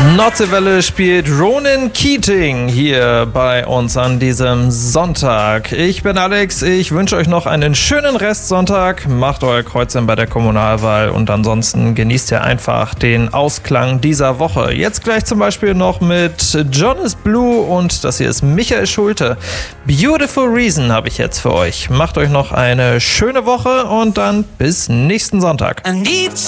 Nordseewelle spielt Ronan Keating hier bei uns an diesem Sonntag. Ich bin Alex, ich wünsche euch noch einen schönen Restsonntag. Macht euer Kreuzchen bei der Kommunalwahl und ansonsten genießt ihr einfach den Ausklang dieser Woche. Jetzt gleich zum Beispiel noch mit John is Blue und das hier ist Michael Schulte. Beautiful Reason habe ich jetzt für euch. Macht euch noch eine schöne Woche und dann bis nächsten Sonntag.